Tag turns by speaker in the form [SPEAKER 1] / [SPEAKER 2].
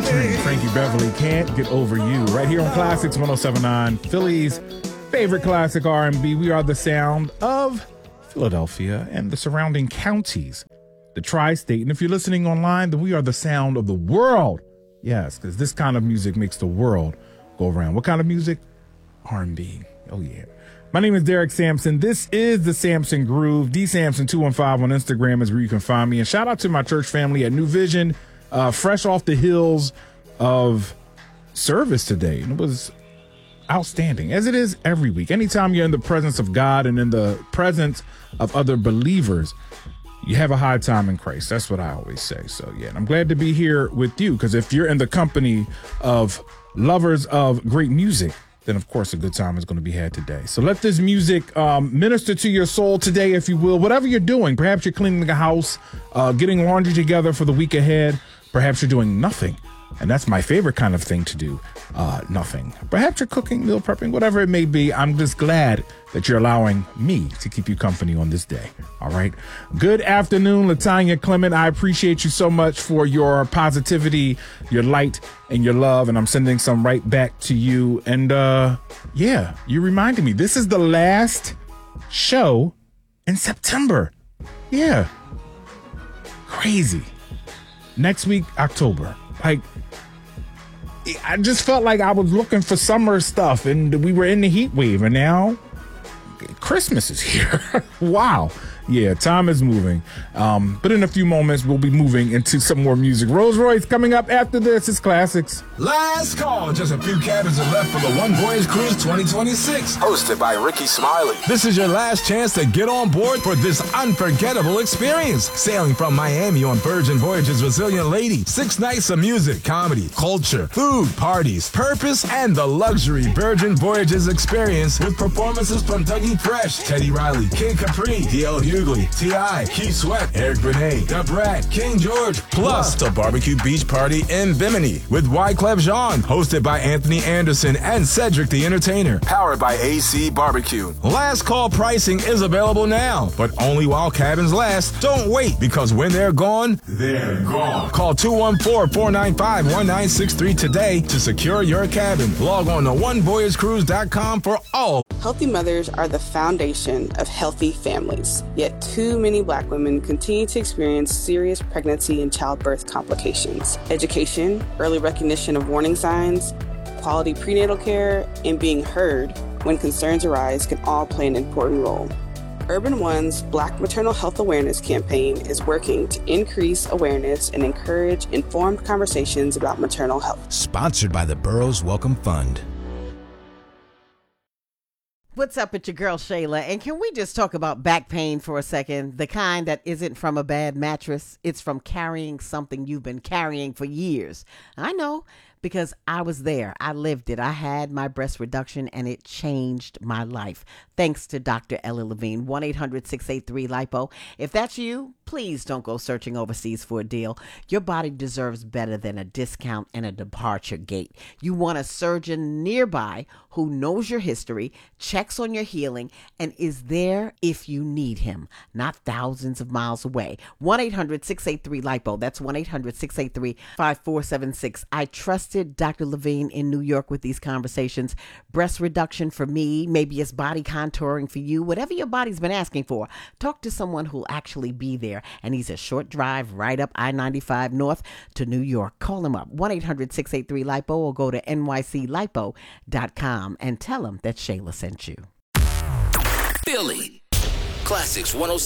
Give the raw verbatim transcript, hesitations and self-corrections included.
[SPEAKER 1] featuring Frankie Beverly, Can't Get Over You, right here on Classics one oh seven point nine, Philly's favorite classic R and B. We are the sound of Philadelphia and the surrounding counties, the tri-state. And if you're listening online, then we are the sound of the world. Yes, because this kind of music makes the world go around. What kind of music? R and B. Oh, yeah. My name is Derek Sampson. This is the Sampson Groove. D Sampson two one five on Instagram is where you can find me. And shout out to my church family at New Vision, uh, fresh off the hills of service today. And it was outstanding, as it is every week. Anytime you're in the presence of God and in the presence of other believers, you have a high time in Christ. That's what I always say. So, yeah, and I'm glad to be here with you, because if you're in the company of lovers of great music, then, of course, a good time is going to be had today. So let this music um, minister to your soul today, if you will. Whatever you're doing, perhaps you're cleaning the house, uh, getting laundry together for the week ahead. Perhaps you're doing nothing. And that's my favorite kind of thing to do, uh, nothing. Perhaps you're cooking, meal prepping, whatever it may be. I'm just glad that you're allowing me to keep you company on this day. All right. Good afternoon, Latanya Clement. I appreciate you so much for your positivity, your light, and your love. And I'm sending some right back to you. And uh, yeah, you reminded me, this is the last show in September. Yeah. Crazy. Next week, October. Like, I just felt like I was looking for summer stuff and we were in the heat wave, and now Christmas is here. Wow. Yeah, time is moving. Um, but in a few moments, we'll be moving into some more music. Rolls Royce coming up after this. It's Classics.
[SPEAKER 2] Last call. Just a few cabins are left for the One Voyage Cruise twenty twenty-six. Hosted by Ricky Smiley. This is your last chance to get on board for this unforgettable experience. Sailing from Miami on Virgin Voyages Resilient Lady. Six nights of music, comedy, culture, food, parties, purpose, and the luxury Virgin Voyages experience with performances from Dougie Fresh, Teddy Riley, Kid Capri, D L Hughley, T I, Keith Sweat, Eric Benet, The Brat, King George, plus the Barbecue Beach Party in Bimini with Wyclef Jean, hosted by Anthony Anderson and Cedric the Entertainer, powered by A C Barbecue. Last call pricing is available now, but only while cabins last. Don't wait, because when they're gone, they're gone. Call two one four, four nine five, one nine six three today to secure your cabin. Log on to one voyage cruise dot com for all.
[SPEAKER 3] Healthy mothers are the foundation of healthy families, yet too many Black women continue to experience serious pregnancy and childbirth complications. Education, early recognition of warning signs, quality prenatal care, and being heard when concerns arise can all play an important role. Urban One's Black Maternal Health Awareness campaign is working to increase awareness and encourage informed conversations about maternal health.
[SPEAKER 4] Sponsored by the Burroughs Welcome Fund.
[SPEAKER 5] What's up, it's your girl Shayla, and can we just talk about back pain for a second? The kind that isn't from a bad mattress, it's from carrying something you've been carrying for years. I know, because I was there. I lived it. I had my breast reduction, and it changed my life. Thanks to Doctor Ella Levine, one eight hundred, six eight three, lipo. If that's you, please don't go searching overseas for a deal. Your body deserves better than a discount and a departure gate. You want a surgeon nearby who knows your history, checks on your healing, and is there if you need him, not thousands of miles away. one eight hundred, six eight three, lipo. That's one eight hundred, six eight three, five four seven six. I trusted Doctor Levine in New York with these conversations. Breast reduction for me, maybe it's body contouring for you, whatever your body's been asking for. Talk to someone who'll actually be there, and he's a short drive right up I ninety-five North to New York. Call him up, one eight hundred, six eight three, lipo, or go to N Y C lipo dot com and tell him that Shayla sent you.
[SPEAKER 6] Philly. Classics one oh seven.